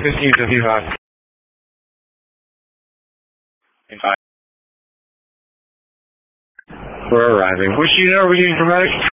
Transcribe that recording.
1555. Five. We're arriving. Which unit are we using for medic?